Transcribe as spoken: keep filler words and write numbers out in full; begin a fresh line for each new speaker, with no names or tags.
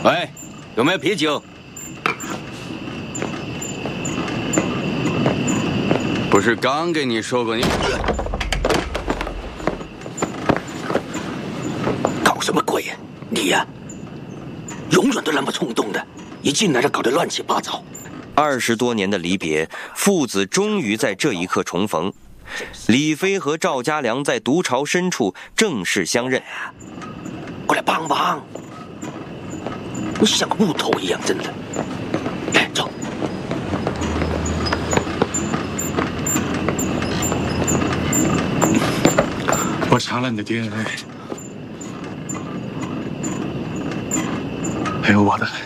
喂，有没有啤酒？不是刚跟你说过你？
搞什么鬼呀、啊？你呀、啊，永远都那么冲动的，一进来就搞得乱七八糟。
二十多年的离别，父子终于在这一刻重逢。李飞和赵家良在毒巢深处正式相认。
过来帮忙！你像个木头一样，真的。来，走。
我查了你的 D N A， 还有我的。